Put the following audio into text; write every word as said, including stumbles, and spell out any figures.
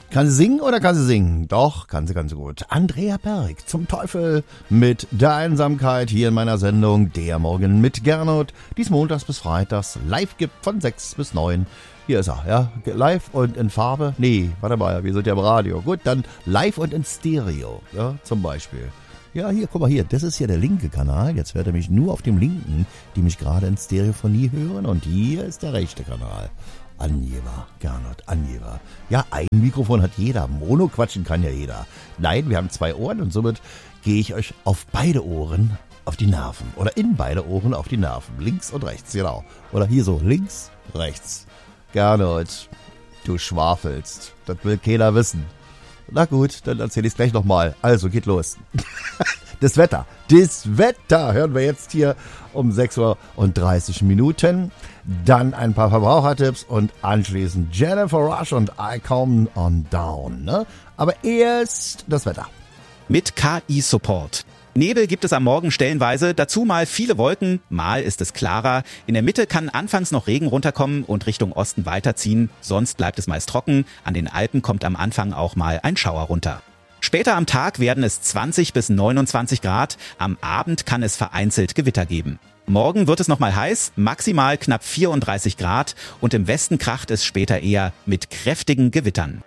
Kann sie singen oder kann sie singen? Doch, kann sie ganz gut. Andrea Berg, zum Teufel mit der Einsamkeit hier in meiner Sendung Der Morgen mit Gernot, die es montags bis freitags live gibt von sechs bis neun. Hier ist er, ja, live und in Farbe. Nee, warte mal, wir sind ja im Radio. Gut, dann live und in Stereo, ja, zum Beispiel. Ja, hier, guck mal hier, das ist hier der linke Kanal. Jetzt hört er mich nur auf dem linken, die mich gerade in Stereophonie hören. Und hier ist der rechte Kanal. Angeber, Gernot, Angeber. Ja, ein Mikrofon hat jeder. Mono quatschen kann ja jeder. Nein, wir haben zwei Ohren und somit gehe ich euch auf beide Ohren auf die Nerven. Oder in beide Ohren auf die Nerven. Links und rechts, genau. Oder hier so, links, rechts. Gernot, du schwafelst. Das will keiner wissen. Na gut, dann erzähle ich es gleich nochmal. Also, geht los. Das Wetter. Das Wetter hören wir jetzt hier um sechs Uhr dreißig Minuten. Dann ein paar Verbrauchertipps und anschließend Jennifer Rush und I Come On Down. Ne? Aber erst das Wetter. Mit K I-Support. Nebel gibt es am Morgen stellenweise, dazu mal viele Wolken, mal ist es klarer. In der Mitte kann anfangs noch Regen runterkommen und Richtung Osten weiterziehen, sonst bleibt es meist trocken. An den Alpen kommt am Anfang auch mal ein Schauer runter. Später am Tag werden es zwanzig bis neunundzwanzig Grad, am Abend kann es vereinzelt Gewitter geben. Morgen wird es nochmal heiß, maximal knapp vierunddreißig Grad und im Westen kracht es später eher mit kräftigen Gewittern.